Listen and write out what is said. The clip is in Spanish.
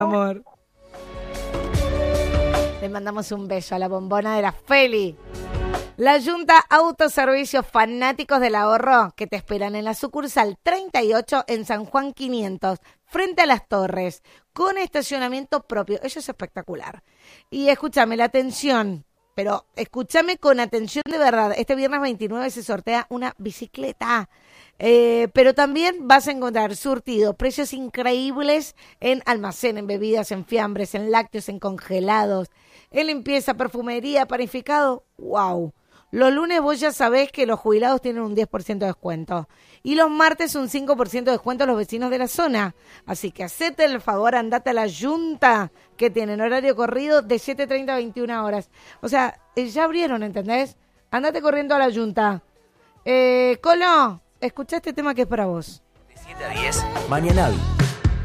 amor. Le mandamos un beso a la bombona de la Feli. La Junta Autoservicios Fanáticos del Ahorro, que te esperan en la sucursal 38 en San Juan 500, frente a las Torres, con estacionamiento propio. Eso es espectacular. Y escúchame, la atención, pero escúchame con atención de verdad. Este viernes 29 se sortea una bicicleta. Pero también vas a encontrar surtido, precios increíbles en almacén, en bebidas, en fiambres, en lácteos, en congelados, en limpieza, perfumería, panificado. ¡Wow! Los lunes vos ya sabés que los jubilados tienen un 10% de descuento. Y los martes un 5% de descuento a los vecinos de la zona. Así que hacete el favor, andate a la Junta, que tienen horario corrido de 7:30 a 21 horas. O sea, ya abrieron, ¿entendés? Andate corriendo a la Junta. Colo, escuchá este tema que es para vos. De 7 a 10, Mañanal.